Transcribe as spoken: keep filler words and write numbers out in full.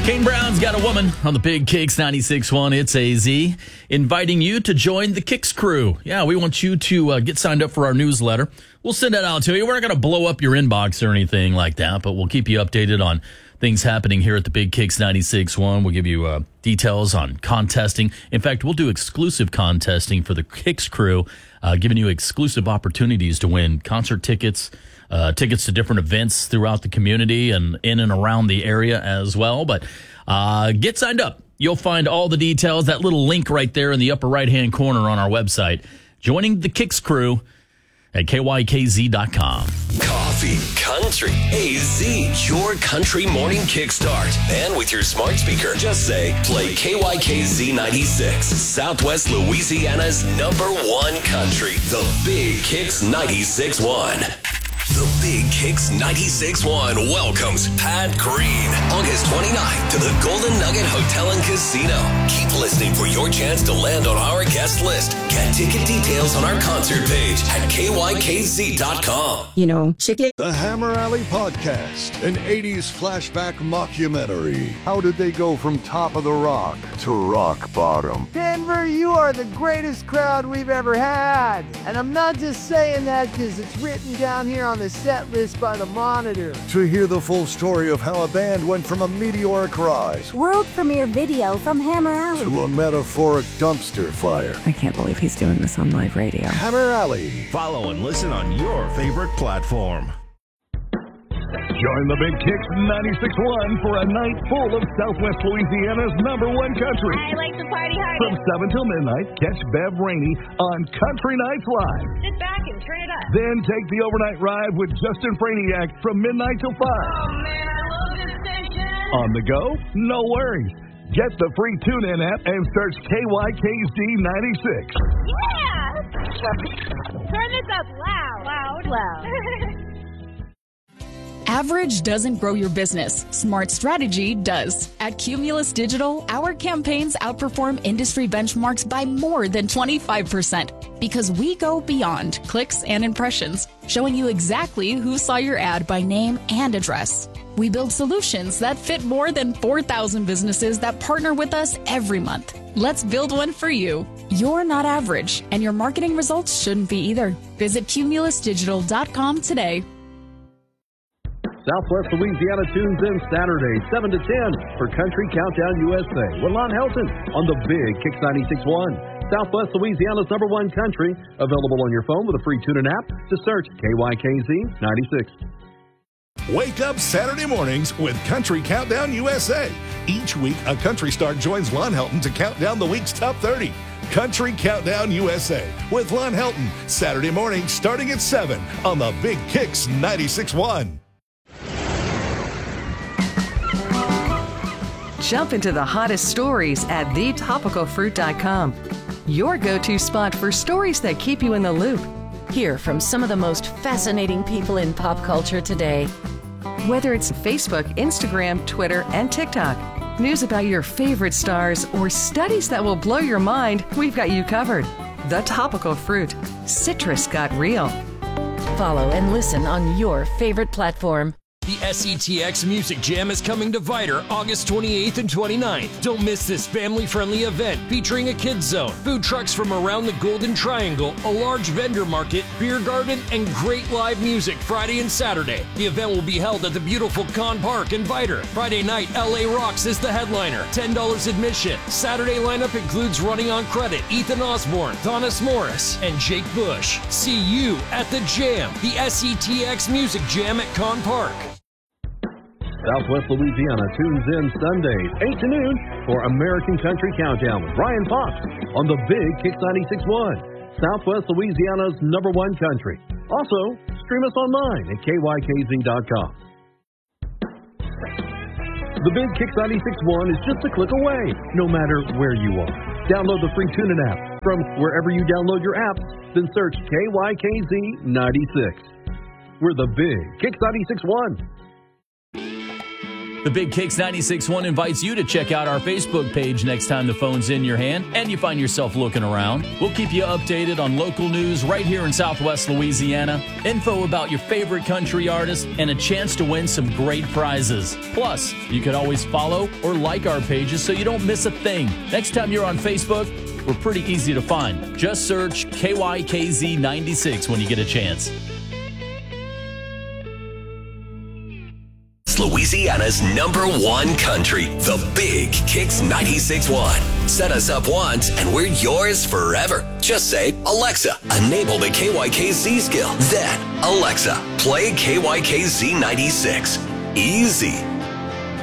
Kane Brown's Got a Woman on the Big Kicks ninety-six point one. It's A Z inviting you to join the Kicks crew. Yeah, we want you to uh, get signed up for our newsletter. We'll send that out to you. We're not going to blow up your inbox or anything like that, but we'll keep you updated on things happening here at the Big Kicks ninety-six point one. We'll give you uh, details on contesting. In fact, we'll do exclusive contesting for the Kicks crew, uh, giving you exclusive opportunities to win concert tickets, Uh, tickets to different events throughout the community and in and around the area as well. But uh, get signed up. You'll find all the details, that little link right there in the upper right-hand corner on our website. Joining the Kicks crew at K Y K Z dot com. Coffee, country, A Z, your country morning kickstart. And with your smart speaker, just say, play K Y K Z ninety-six, Southwest Louisiana's number one country. The Big Kicks ninety-six point one. The Big Kicks ninety-six point one welcomes Pat Green August twenty-ninth to the Golden Nugget Hotel and Casino. Keep listening for your chance to land on our guest list. Get ticket details on our concert page at K Y K Z dot com. You know, chicken. The Hammer Alley Podcast, an eighties flashback mockumentary. How did they go from top of the rock to rock bottom? Denver, you are the greatest crowd we've ever had. And I'm not just saying that because it's written down here on the set list by the Monitor. To hear the full story of how a band went from a meteoric rise world premiere video from Hammer Alley to a metaphoric dumpster fire. I can't believe he's doing this on live radio. Hammer Alley. Follow and listen on your favorite platform. Join the Big Kicks ninety-six point one for a night full of Southwest Louisiana's number one country. I like to party hard. From seven till midnight, catch Bev Rainey on Country Nights Live. Sit back and turn it up. Then take the overnight ride with Justin Franiak from midnight till five. Oh, man, I love this station. On the go? No worries. Get the free TuneIn app and search K Y K Z ninety-six. Yeah! Turn this up loud. Loud. Loud. Average doesn't grow your business. Smart strategy does. At Cumulus Digital, our campaigns outperform industry benchmarks by more than twenty-five percent because we go beyond clicks and impressions, showing you exactly who saw your ad by name and address. We build solutions that fit more than four thousand businesses that partner with us every month. Let's build one for you. You're not average, and your marketing results shouldn't be either. Visit Cumulus Digital dot com today. Southwest Louisiana tunes in Saturday, seven to ten for Country Countdown U S A with Lon Helton on the Big Kicks ninety-six point one. Southwest Louisiana's number one country, available on your phone with a free TuneIn app to search K Y K Z ninety-six. Wake up Saturday mornings with Country Countdown U S A. Each week, a country star joins Lon Helton to count down the week's top thirty. Country Countdown U S A with Lon Helton, Saturday morning starting at seven on the Big Kicks ninety-six point one. Jump into the hottest stories at the topical fruit dot com. Your go-to spot for stories that keep you in the loop. Hear from some of the most fascinating people in pop culture today. Whether it's Facebook, Instagram, Twitter, and TikTok, news about your favorite stars, or studies that will blow your mind, we've got you covered. The Topical Fruit. Citrus got real. Follow and listen on your favorite platform. The S E T X Music Jam is coming to Viter August twenty-eighth and twenty-ninth. Don't miss this family-friendly event featuring a kids zone, food trucks from around the Golden Triangle, a large vendor market, beer garden, and great live music Friday and Saturday. The event will be held at the beautiful Con Park in Viter. Friday night, L A Rocks is the headliner, ten dollars admission. Saturday lineup includes Running on Credit, Ethan Osborne, Thomas Morris, and Jake Bush. See you at the Jam, the S E T X Music Jam at Con Park. Southwest Louisiana tunes in Sundays, eight to noon for American Country Countdown with Brian Fox on the Big Kicks ninety-six point one. Southwest Louisiana's number one country. Also, stream us online at K Y K Z dot com. The Big Kicks ninety-six point one is just a click away, no matter where you are. Download the free TuneIn app from wherever you download your apps, then search K Y K Z ninety-six. We're the Big Kicks ninety-six point one. The Big Kicks ninety-six point one invites you to check out our Facebook page next time the phone's in your hand and you find yourself looking around. We'll keep you updated on local news right here in Southwest Louisiana, info about your favorite country artists, and a chance to win some great prizes. Plus, you can always follow or like our pages so you don't miss a thing. Next time you're on Facebook, we're pretty easy to find. Just search K Y K Z ninety-six when you get a chance. Louisiana's number one country, the Big Kicks ninety-six point one. Set us up once and we're yours forever. Just say, Alexa, enable the K Y K Z skill. Then, Alexa, play K Y K Z ninety-six. Easy.